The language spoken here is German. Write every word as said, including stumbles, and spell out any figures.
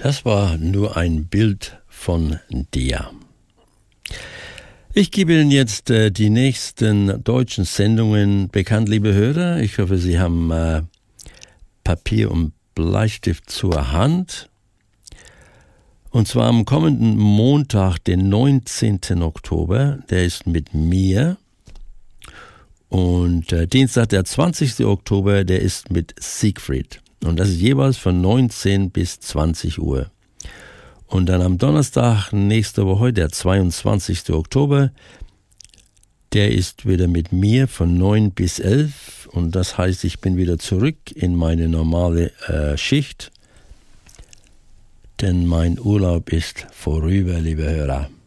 Das war nur ein Bild von dir. Ich gebe Ihnen jetzt äh, die nächsten deutschen Sendungen bekannt, liebe Hörer. Ich hoffe, Sie haben äh, Papier und Bleistift zur Hand. Und zwar am kommenden Montag, den neunzehnten Oktober, der ist mit mir. Und äh, Dienstag, der zwanzigsten Oktober, der ist mit Siegfried. Und das ist jeweils von neunzehn bis zwanzig Uhr. Und dann am Donnerstag nächste Woche, der zweiundzwanzigsten Oktober, der ist wieder mit mir von neun bis elf. Und das heißt, ich bin wieder zurück in meine normale äh, Schicht. Denn mein Urlaub ist vorüber, liebe Hörer.